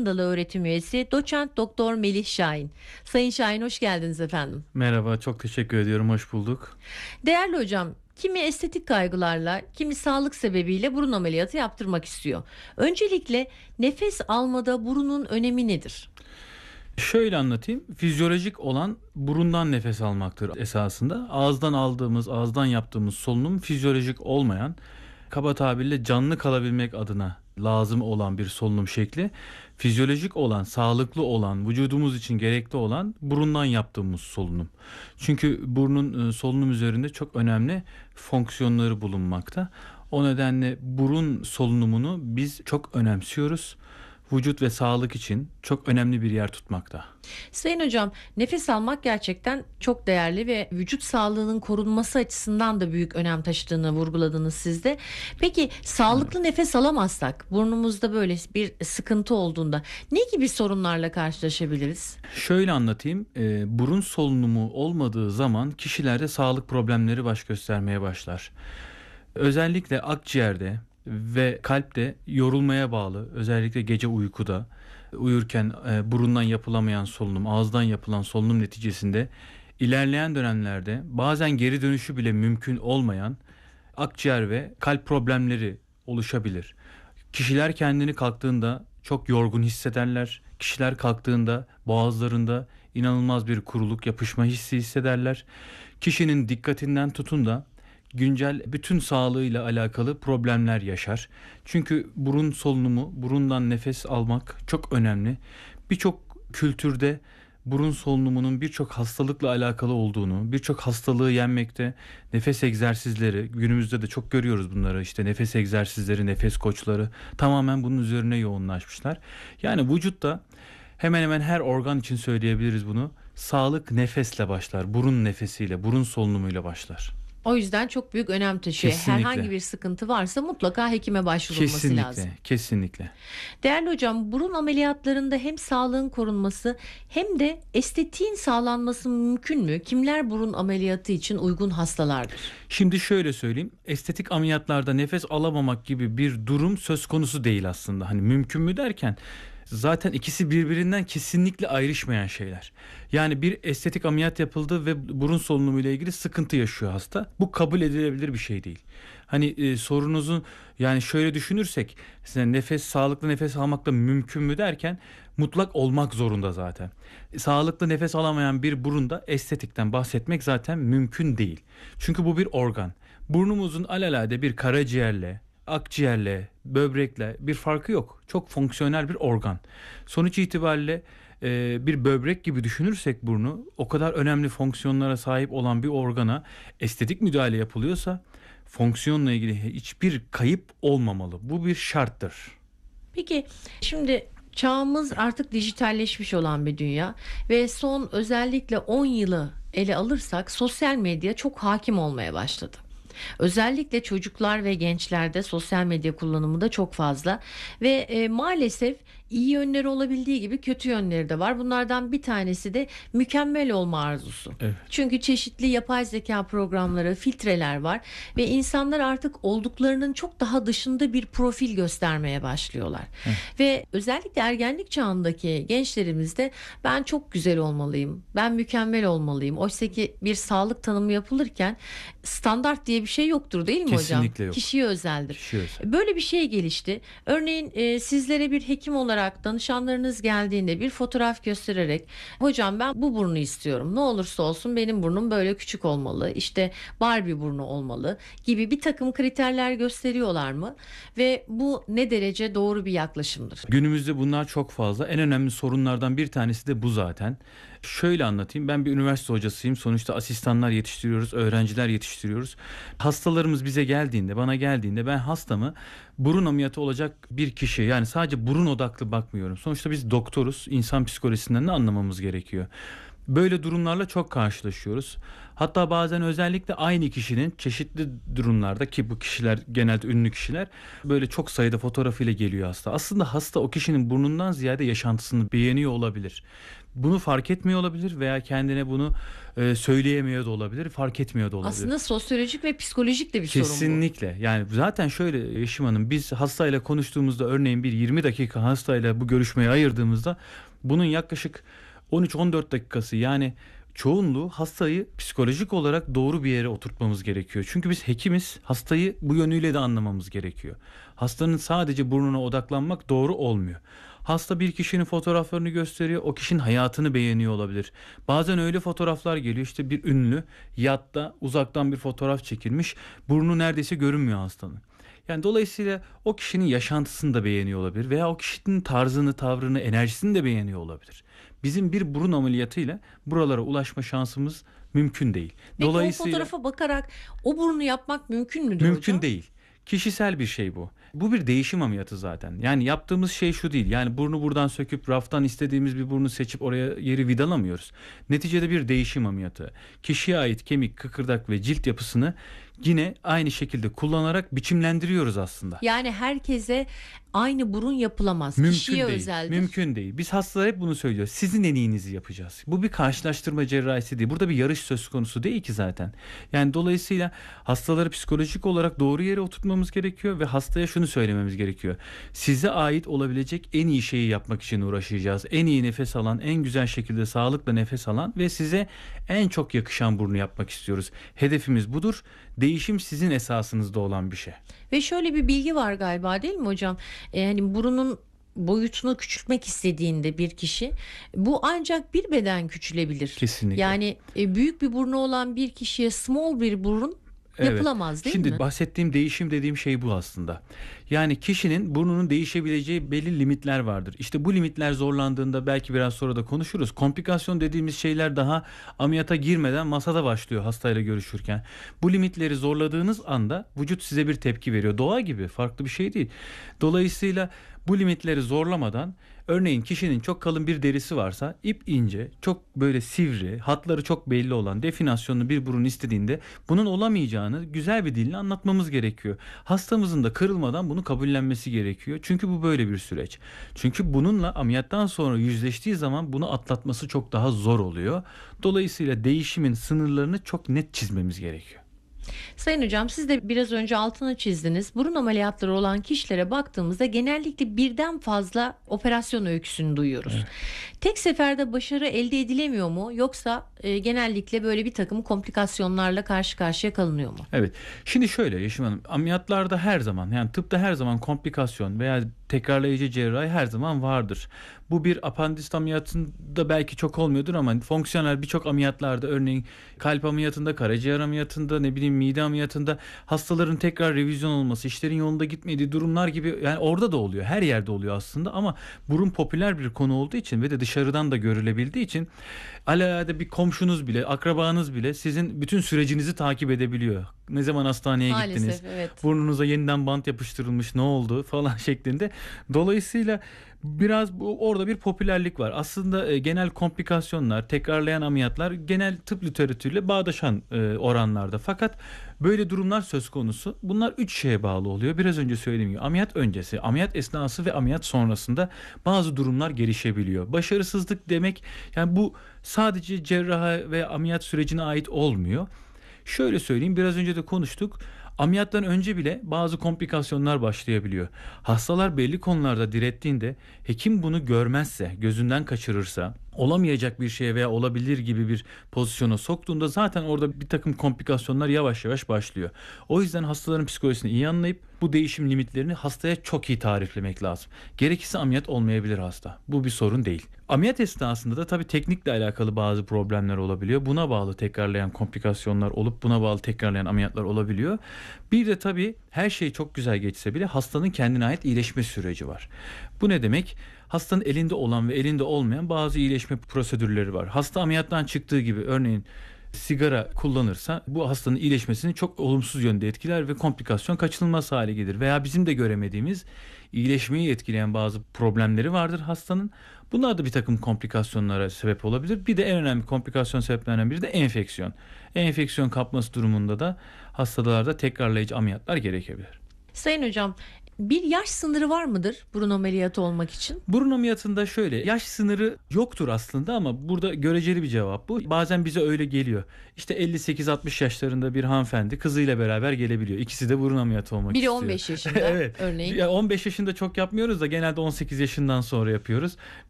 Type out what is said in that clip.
Yayın Dalı Öğretim Üyesi Doçent Doktor Melih Şahin. Sayın Şahin, hoş geldiniz efendim. Merhaba, çok teşekkür ediyorum. Hoş bulduk. Değerli hocam, kimi estetik kaygılarla, kimi sağlık sebebiyle burun ameliyatı yaptırmak istiyor. Öncelikle nefes almada burunun önemi nedir? Şöyle anlatayım. Fizyolojik olan burundan nefes almaktır esasında. Ağızdan yaptığımız solunum fizyolojik olmayan, kaba tabirle canlı kalabilmek adına lazım olan bir solunum şekli. Fizyolojik olan, sağlıklı olan, vücudumuz için gerekli olan burundan yaptığımız solunum. Çünkü burnun solunum üzerinde çok önemli fonksiyonları bulunmakta. O nedenle burun solunumunu biz çok önemsiyoruz. Vücut ve sağlık için çok önemli bir yer tutmakta. Sayın hocam, nefes almak gerçekten çok değerli ve vücut sağlığının korunması açısından da büyük önem taşıdığını vurguladınız siz de. Peki sağlıklı nefes alamazsak, burnumuzda böyle bir sıkıntı olduğunda ne gibi sorunlarla karşılaşabiliriz? Şöyle anlatayım. Burun solunumu olmadığı zaman kişilerde sağlık problemleri baş göstermeye başlar. Özellikle akciğerde ve kalpte yorulmaya bağlı, özellikle gece uykuda uyurken burundan yapılamayan solunum, ağızdan yapılan solunum neticesinde ilerleyen dönemlerde bazen geri dönüşü bile mümkün olmayan akciğer ve kalp problemleri oluşabilir. Kişiler kendini kalktığında çok yorgun hissederler. Kişiler kalktığında boğazlarında inanılmaz bir kuruluk, yapışma hissi hissederler. Kişinin dikkatinden tutun da güncel bütün sağlığıyla alakalı problemler yaşar. Çünkü burun solunumu, burundan nefes almak çok önemli. Birçok kültürde burun solunumunun birçok hastalıkla alakalı olduğunu, birçok hastalığı yenmekte nefes egzersizleri, günümüzde de çok görüyoruz bunları, işte nefes egzersizleri, nefes koçları tamamen bunun üzerine yoğunlaşmışlar. Yani vücutta hemen hemen her organ için söyleyebiliriz bunu. Sağlık nefesle başlar, burun nefesiyle, burun solunumuyla başlar. O yüzden çok büyük önem taşıyor. Kesinlikle. Herhangi bir sıkıntı varsa mutlaka hekime başvurulması lazım. Kesinlikle. Değerli hocam, burun ameliyatlarında hem sağlığın korunması hem de estetiğin sağlanması mümkün mü? Kimler burun ameliyatı için uygun hastalardır? Şimdi şöyle söyleyeyim. Estetik ameliyatlarda nefes alamamak gibi bir durum söz konusu değil aslında. Hani mümkün mü derken zaten ikisi birbirinden kesinlikle ayrışmayan şeyler. Yani bir estetik ameliyat yapıldı ve burun solunumu ile ilgili sıkıntı yaşıyor hasta. Bu kabul edilebilir bir şey değil. Hani sorunuzun, yani şöyle düşünürsek, sağlıklı nefes almakla mümkün mü derken mutlak olmak zorunda zaten. Sağlıklı nefes alamayan bir burunda estetikten bahsetmek zaten mümkün değil. Çünkü bu bir organ. Burnumuzun alelade bir karaciğerle, akciğerle, böbrekle bir farkı yok. Çok fonksiyonel bir organ. Sonuç itibariyle bir böbrek gibi düşünürsek burnu, o kadar önemli fonksiyonlara sahip olan bir organa estetik müdahale yapılıyorsa fonksiyonla ilgili hiçbir kayıp olmamalı. Bu bir şarttır. Peki şimdi çağımız artık dijitalleşmiş olan bir dünya ve son özellikle 10 yılı ele alırsak sosyal medya çok hakim olmaya başladı. Özellikle çocuklar ve gençlerde sosyal medya kullanımı da çok fazla ve maalesef iyi yönleri olabildiği gibi kötü yönleri de var. Bunlardan bir tanesi de mükemmel olma arzusu. Evet. Çünkü çeşitli yapay zeka programları, filtreler var ve insanlar artık olduklarının çok daha dışında bir profil göstermeye başlıyorlar. Evet. Ve özellikle ergenlik çağındaki gençlerimizde ben çok güzel olmalıyım, ben mükemmel olmalıyım. Oysa ki bir sağlık tanımı yapılırken standart diye bir şey yoktur, değil mi hocam? Kesinlikle yok. Kişiye özeldir. Kişiye özel. Böyle bir şey gelişti. Örneğin sizlere bir hekim olarak danışanlarınız geldiğinde bir fotoğraf göstererek, hocam ben bu burnu istiyorum, ne olursa olsun benim burnum böyle küçük olmalı, işte Barbie burnu olmalı gibi bir takım kriterler gösteriyorlar mı? Ve bu ne derece doğru bir yaklaşımdır? Günümüzde bunlar çok fazla. En önemli sorunlardan bir tanesi de bu zaten. Şöyle anlatayım. Ben bir üniversite hocasıyım. Sonuçta asistanlar yetiştiriyoruz, öğrenciler yetiştiriyoruz. Hastalarımız bana geldiğinde ben hastamı burun ameliyatı olacak bir kişi, yani sadece burun odaklı bakmıyorum. Sonuçta biz doktoruz. İnsan psikolojisinden ne anlamamız gerekiyor? Böyle durumlarla çok karşılaşıyoruz. Hatta bazen özellikle aynı kişinin çeşitli durumlarda, ki bu kişiler genelde ünlü kişiler, böyle çok sayıda fotoğrafıyla geliyor hasta. Aslında hasta o kişinin burnundan ziyade yaşantısını beğeniyor olabilir. Bunu fark etmiyor olabilir veya kendine bunu söyleyemiyor da olabilir, fark etmiyor da olabilir. Aslında sosyolojik ve psikolojik de bir sorun bu. Kesinlikle. Yani zaten şöyle Yeşim Hanım, biz hastayla konuştuğumuzda, örneğin bir 20 dakika hastayla bu görüşmeyi ayırdığımızda bunun yaklaşık 13-14 dakikası, yani çoğunluğu hastayı psikolojik olarak doğru bir yere oturtmamız gerekiyor. Çünkü biz hekimiz, hastayı bu yönüyle de anlamamız gerekiyor. Hastanın sadece burnuna odaklanmak doğru olmuyor. Hasta bir kişinin fotoğraflarını gösteriyor. O kişinin hayatını beğeniyor olabilir. Bazen öyle fotoğraflar geliyor. İşte bir ünlü yatta uzaktan bir fotoğraf çekilmiş. Burnu neredeyse görünmüyor hastanın. Yani dolayısıyla o kişinin yaşantısını da beğeniyor olabilir veya o kişinin tarzını, tavrını, enerjisini de beğeniyor olabilir. Bizim bir burun ameliyatıyla buralara ulaşma şansımız mümkün değil. Peki Dolayısıyla o fotoğrafa bakarak o burnu yapmak mümkün müdür mümkün hocam? değil. Kişisel bir şey bu. Bu bir değişim ameliyatı zaten. Yani yaptığımız şey şu değil. Yani burnu buradan söküp raftan istediğimiz bir burnu seçip oraya yeri vidalamıyoruz. Neticede bir değişim ameliyatı. Kişiye ait kemik, kıkırdak ve cilt yapısını yine aynı şekilde kullanarak biçimlendiriyoruz aslında. Yani herkese aynı burun yapılamaz. Mümkün Kişiye değil. özeldir. Mümkün değil. Biz hastalara hep bunu söylüyoruz. Sizin en iyinizi yapacağız. Bu bir karşılaştırma cerrahisi değil. Burada bir yarış söz konusu değil ki zaten. Yani dolayısıyla hastaları psikolojik olarak doğru yere oturtmamız gerekiyor ve hastaya şunu söylememiz gerekiyor. Size ait olabilecek en iyi şeyi yapmak için uğraşacağız. En iyi nefes alan, en güzel şekilde sağlıkla nefes alan ve size en çok yakışan burnu yapmak istiyoruz. Hedefimiz budur. Değişim sizin esasınızda olan bir şey. Ve şöyle bir bilgi var galiba, değil mi hocam? Hani burunun boyutunu küçültmek istediğinde bir kişi, bu ancak bir beden küçülebilir. Kesinlikle. Yani büyük bir burnu olan bir kişiye small bir burun yapılamaz, değil Şimdi mi? bahsettiğim değişim dediğim şey bu aslında. Yani kişinin burnunun değişebileceği belli limitler vardır. İşte bu limitler zorlandığında, belki biraz sonra da konuşuruz. Komplikasyon dediğimiz şeyler daha ameliyata girmeden masada başlıyor hastayla görüşürken. Bu limitleri zorladığınız anda vücut size bir tepki veriyor. Doğa gibi, farklı bir şey değil. Dolayısıyla bu limitleri zorlamadan, örneğin kişinin çok kalın bir derisi varsa, ip ince, çok böyle sivri, hatları çok belli olan, definasyonlu bir burun istediğinde bunun olamayacağını güzel bir dille anlatmamız gerekiyor. Hastamızın da kırılmadan bunu kabullenmesi gerekiyor. Çünkü bu böyle bir süreç. Çünkü bununla ameliyattan sonra yüzleştiği zaman bunu atlatması çok daha zor oluyor. Dolayısıyla değişimin sınırlarını çok net çizmemiz gerekiyor. Sayın hocam, siz de biraz önce altını çizdiniz. Burun ameliyatları olan kişilere baktığımızda genellikle birden fazla operasyon öyküsünü duyuyoruz. Evet. Tek seferde başarı elde edilemiyor mu? Yoksa genellikle böyle bir takım komplikasyonlarla karşı karşıya kalınıyor mu? Evet. Şimdi şöyle Yeşim Hanım, ameliyatlarda her zaman, yani tıpta her zaman komplikasyon veya tekrarlayıcı cerrahi her zaman vardır. Bu bir apandist ameliyatında belki çok olmuyordur ama fonksiyonel birçok ameliyatlarda, örneğin kalp ameliyatında, karaciğer ameliyatında, ne bileyim mide ameliyatında hastaların tekrar revizyon olması, işlerin yolunda gitmediği durumlar gibi, yani orada da oluyor. Her yerde oluyor aslında ama burun popüler bir konu olduğu için ve de dışarıdan da görülebildiği için alelade bir komşunuz bile, akrabanız bile sizin bütün sürecinizi takip edebiliyor. Ne zaman hastaneye Maalesef, gittiniz? evet. Burnunuza yeniden bant yapıştırılmış, ne oldu falan şeklinde. Dolayısıyla biraz orada bir popülerlik var. Aslında genel komplikasyonlar, tekrarlayan ameliyatlar genel tıp literatürüyle bağdaşan oranlarda. Fakat böyle durumlar söz konusu. Bunlar 3 şeye bağlı oluyor. Biraz önce söylediğim gibi ameliyat öncesi, ameliyat esnası ve ameliyat sonrasında bazı durumlar gelişebiliyor. Başarısızlık demek, yani bu sadece cerraha ve ameliyat sürecine ait olmuyor. Şöyle söyleyeyim, biraz önce de konuştuk. Ameliyattan önce bile bazı komplikasyonlar başlayabiliyor. Hastalar belli konularda direttiğinde, hekim bunu görmezse, gözünden kaçırırsa, olamayacak bir şeye veya olabilir gibi bir pozisyona soktuğunda zaten orada bir takım komplikasyonlar yavaş yavaş başlıyor. O yüzden hastaların psikolojisini iyi anlayıp bu değişim limitlerini hastaya çok iyi tariflemek lazım. Gerekirse ameliyat olmayabilir hasta. Bu bir sorun değil. Ameliyat esnasında da tabii teknikle alakalı bazı problemler olabiliyor. Buna bağlı tekrarlayan komplikasyonlar olup buna bağlı tekrarlayan ameliyatlar olabiliyor. Bir de tabii her şey çok güzel geçse bile hastanın kendine ait iyileşme süreci var. Bu ne demek? Hastanın elinde olan ve elinde olmayan bazı iyileşme prosedürleri var. Hasta ameliyattan çıktığı gibi, örneğin sigara kullanırsa bu hastanın iyileşmesini çok olumsuz yönde etkiler ve komplikasyon kaçınılmaz hale gelir. Veya bizim de göremediğimiz, iyileşmeyi etkileyen bazı problemleri vardır hastanın. Bunlar da bir takım komplikasyonlara sebep olabilir. Bir de en önemli komplikasyon sebeplerinden biri de enfeksiyon. Enfeksiyon kapması durumunda da hastalarda tekrarlayıcı ameliyatlar gerekebilir. Sayın hocam, bir yaş sınırı var mıdır burun ameliyatı olmak için? Burun ameliyatında şöyle, yaş sınırı yoktur aslında ama burada göreceli bir cevap bu. Bazen bize öyle geliyor. İşte 58-60 yaşlarında bir hanımefendi kızıyla beraber gelebiliyor. İkisi de burun ameliyatı olmak Biri istiyor. 15 yaşında Evet. örneğin. Ya 15 yaşında çok yapmıyoruz da genelde 18 yaşından sonra yapıyoruz.